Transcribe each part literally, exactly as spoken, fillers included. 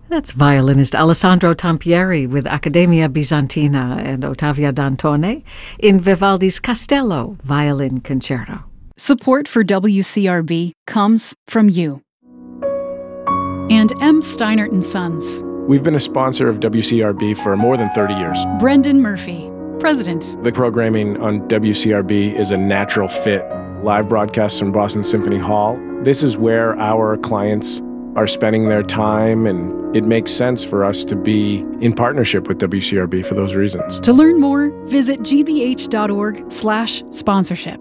That's violinist Alessandro Tampieri with Accademia Bizantina and Ottavia Dantone in Vivaldi's Castello Violin Concerto. Support for W C R B comes from you. And M. Steinert and Sons. We've been a sponsor of W C R B for more than thirty years. Brendan Murphy, President. The programming on W C R B is a natural fit. Live broadcasts from Boston Symphony Hall. This is where our clients are spending their time, and it makes sense for us to be in partnership with W C R B for those reasons. To learn more, visit gbh.org slash sponsorship.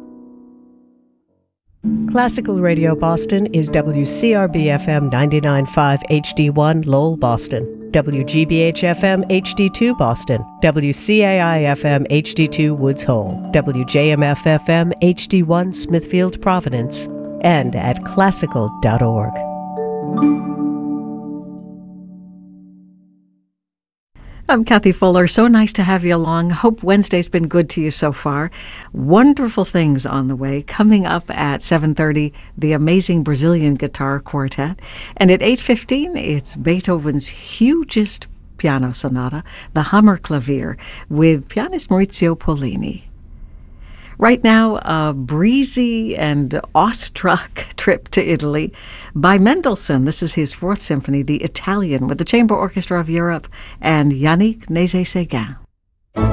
Classical Radio Boston is W C R B F M ninety-nine point five H D one Lowell, Boston, W G B H F M H D two Boston, W C A I F M H D two Woods Hole, W J M F F M H D one Smithfield, Providence, and at classical dot org. I'm Kathy Fuller. So nice to have you along. Hope Wednesday's been good to you so far. Wonderful things on the way. Coming up at seven thirty, the amazing Brazilian Guitar Quartet. And at eight fifteen, it's Beethoven's hugest piano sonata, the Hammerklavier, with pianist Maurizio Pollini. Right now, a breezy and awestruck trip to Italy by Mendelssohn. This is his Fourth Symphony, the Italian, with the Chamber Orchestra of Europe and Yannick Nézet-Séguin.